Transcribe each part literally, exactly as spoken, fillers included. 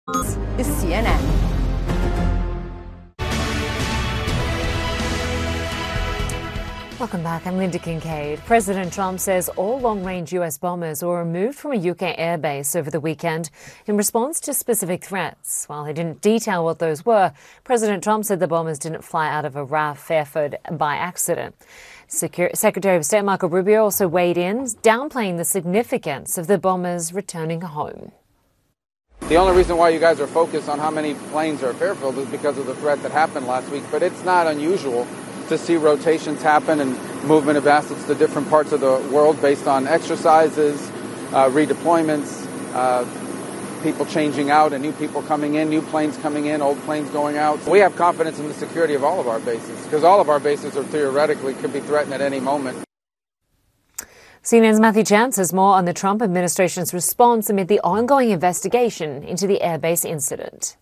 is C N N. Welcome back. I'm Linda Kincaid. President Trump says all long-range U S bombers were removed from a U K airbase over the weekend in response to specific threats. While he didn't detail what those were, President Trump said the bombers didn't fly out of a R A F Fairford by accident. Secure- Secretary of State Marco Rubio also weighed in, downplaying the significance of the bombers returning home. The only reason why you guys are focused on how many planes are at Fairfield is because of the threat that happened last week, but it's not unusual to see rotations happen and movement of assets to different parts of the world based on exercises, uh, redeployments, uh, people changing out and new people coming in, new planes coming in, old planes going out. We have confidence in the security of all of our bases because all of our bases are theoretically could be threatened at any moment. C N N's Matthew Chan says more on the Trump administration's response amid the ongoing investigation into the airbase incident.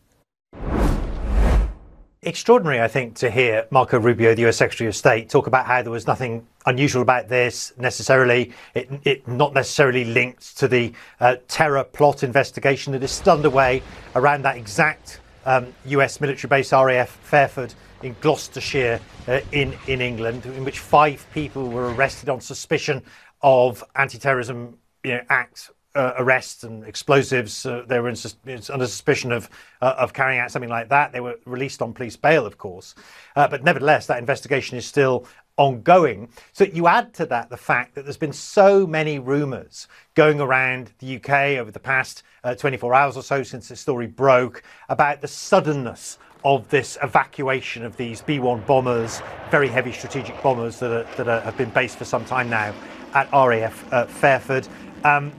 Extraordinary, I think, to hear Marco Rubio, the U S Secretary of State, talk about how there was nothing unusual about this necessarily, it, it not necessarily linked to the uh, terror plot investigation that is still underway around that exact um, U S military base, R A F Fairford, in Gloucestershire, uh, in, in England, in which five people were arrested on suspicion of anti-terrorism you know, acts. Uh, arrests and explosives. Uh, they were in sus- under suspicion of uh, of carrying out something like that. They were released on police bail, of course. Uh, but nevertheless, that investigation is still ongoing. So you add to that the fact that there's been so many rumours going around the U K over the past uh, twenty-four hours or so since this story broke about the suddenness of this evacuation of these B one bombers, very heavy strategic bombers that are, that are, have been based for some time now at R A F uh, Fairford. Um,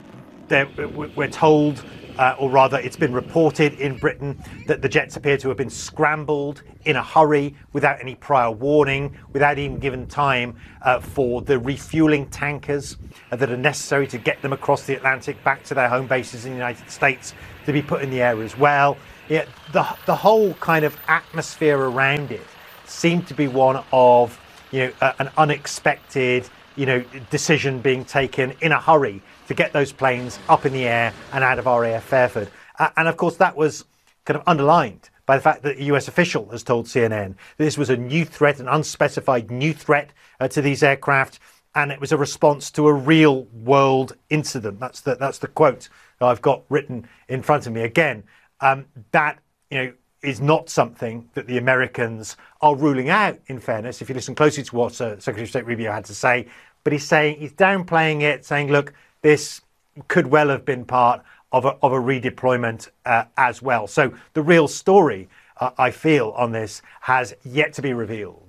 We're told, uh, or rather it's been reported in Britain, that the jets appear to have been scrambled in a hurry without any prior warning, without even given time uh, for the refueling tankers uh, that are necessary to get them across the Atlantic back to their home bases in the United States to be put in the air as well. Yeah, the, the whole kind of atmosphere around it seemed to be one of, you know, uh, an unexpected, you know, decision being taken in a hurry to get those planes up in the air and out of R A F Fairford. Uh, and of course, that was kind of underlined by the fact that a U S official has told C N N that this was a new threat, an unspecified new threat uh, to these aircraft, and it was a response to a real world incident. That's the, that's the quote that I've got written in front of me. Again, um, that, you know, is not something that the Americans are ruling out, in fairness, if you listen closely to what uh, Secretary of State Rubio had to say. But he's saying, he's downplaying it, saying, look, this could well have been part of a, of a redeployment uh, as well. So the real story, uh, I feel, on this has yet to be revealed.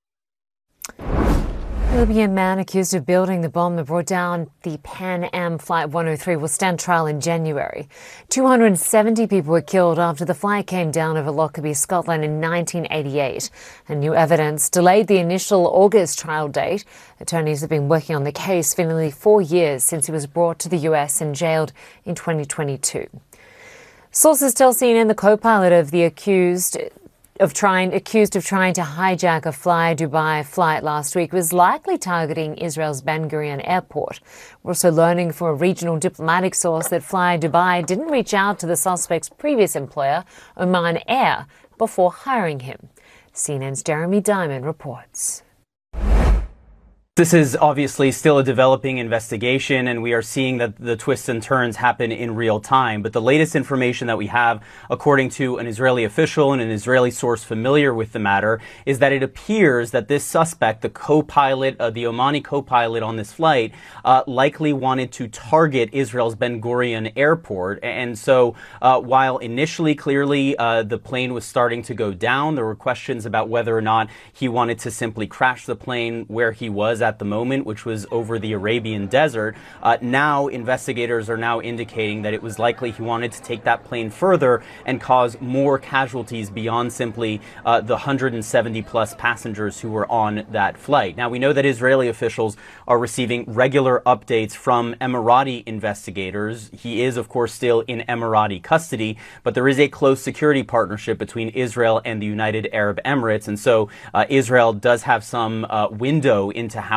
A Libyan man accused of building the bomb that brought down the Pan Am Flight one oh three will stand trial in January. two hundred seventy people were killed after the flight came down over Lockerbie, Scotland in nineteen eighty-eight. And new evidence delayed the initial August trial date. Attorneys have been working on the case for nearly four years since he was brought to the U S and jailed in twenty twenty-two. Sources tell C N N the co-pilot of the accused of trying accused of trying to hijack a Fly Dubai flight last week was likely targeting Israel's Ben Gurion airport. We're also learning from a regional diplomatic source that Fly Dubai didn't reach out to the suspect's previous employer, Oman Air, before hiring him. C N N's Jeremy Diamond reports. This is obviously still a developing investigation, and we are seeing that the twists and turns happen in real time. But the latest information that we have, according to an Israeli official and an Israeli source familiar with the matter, is that it appears that this suspect, the co-pilot, uh, the Omani co-pilot on this flight, uh, likely wanted to target Israel's Ben Gurion airport. And so uh, while initially, clearly, uh, the plane was starting to go down, there were questions about whether or not he wanted to simply crash the plane where he was at the moment, which was over the Arabian desert. Uh, now investigators are now indicating that it was likely he wanted to take that plane further and cause more casualties beyond simply uh, the one hundred seventy plus passengers who were on that flight. Now, we know that Israeli officials are receiving regular updates from Emirati investigators. He is, of course, still in Emirati custody, but there is a close security partnership between Israel and the United Arab Emirates. And so uh, Israel does have some uh, window into how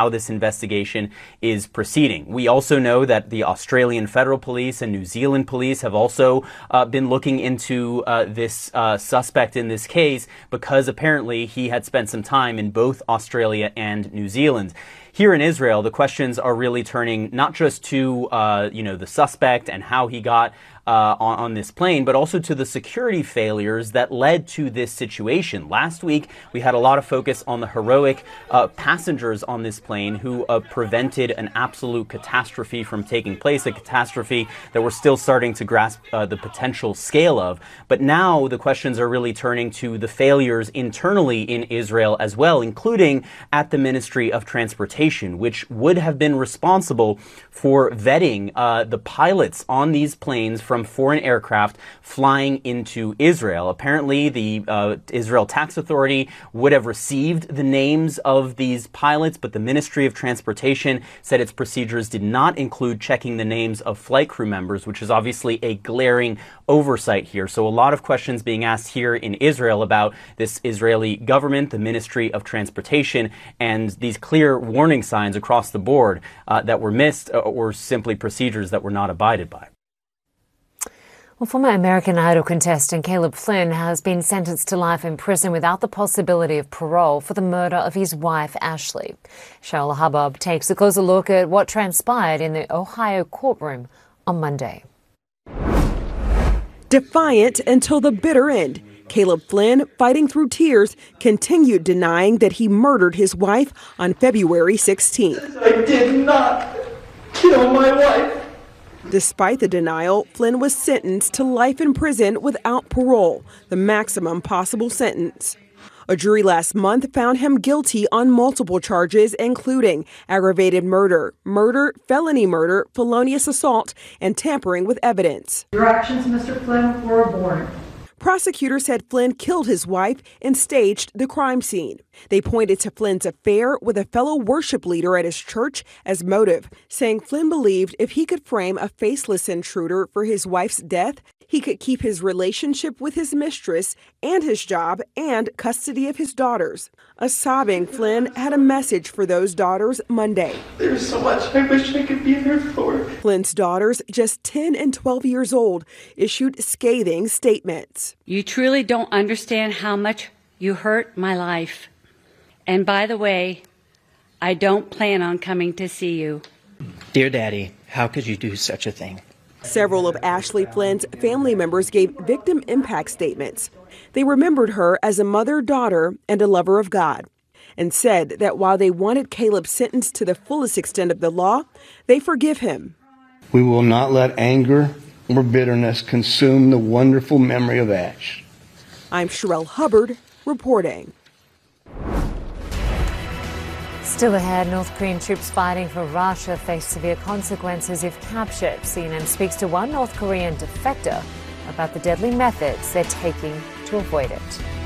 how this investigation is proceeding. We also know that the Australian Federal Police and New Zealand Police have also uh, been looking into uh, this uh, suspect in this case because apparently he had spent some time in both Australia and New Zealand. Here in Israel, the questions are really turning not just to, uh, you know, the suspect and how he got uh, on, on this plane, but also to the security failures that led to this situation. Last week, we had a lot of focus on the heroic uh, passengers on this plane who uh, prevented an absolute catastrophe from taking place, a catastrophe that we're still starting to grasp uh, the potential scale of. But now the questions are really turning to the failures internally in Israel as well, including at the Ministry of Transportation, which would have been responsible for vetting uh, the pilots on these planes from foreign aircraft flying into Israel. Apparently, the uh, Israel Tax Authority would have received the names of these pilots, but the Ministry of Transportation said its procedures did not include checking the names of flight crew members, which is obviously a glaring oversight here. So a lot of questions being asked here in Israel about this Israeli government, the Ministry of Transportation, and these clear warning signs across the board uh, that were missed uh, or simply procedures that were not abided by. Well, former American Idol contestant Caleb Flynn has been sentenced to life in prison without the possibility of parole for the murder of his wife, Ashley. Cheryl Hubbard takes a closer look at what transpired in the Ohio courtroom on Monday. Defiant until the bitter end, Caleb Flynn, fighting through tears, continued denying that he murdered his wife on February sixteenth. I did not kill my wife. Despite the denial, Flynn was sentenced to life in prison without parole, the maximum possible sentence. A jury last month found him guilty on multiple charges, including aggravated murder, murder, felony murder, felonious assault, and tampering with evidence. Your actions, Mister Flynn, were abhorrent. Prosecutors said Flynn killed his wife and staged the crime scene. They pointed to Flynn's affair with a fellow worship leader at his church as motive, saying Flynn believed if he could frame a faceless intruder for his wife's death, he could keep his relationship with his mistress and his job and custody of his daughters. A sobbing Flynn had a message for those daughters Monday. There's so much I wish I could be there for. Flynn's daughters, just ten and twelve years old, issued scathing statements. You truly don't understand how much you hurt my life. And by the way, I don't plan on coming to see you. Dear Daddy, how could you do such a thing? Several of Ashley Flynn's family members gave victim impact statements. They remembered her as a mother, daughter, and a lover of God, and said that while they wanted Caleb sentenced to the fullest extent of the law, they forgive him. We will not let anger or bitterness consume the wonderful memory of Ash. I'm Cheryl Hubbard reporting. Still ahead, North Korean troops fighting for Russia face severe consequences if captured. C N N speaks to one North Korean defector about the deadly methods they're taking to avoid it.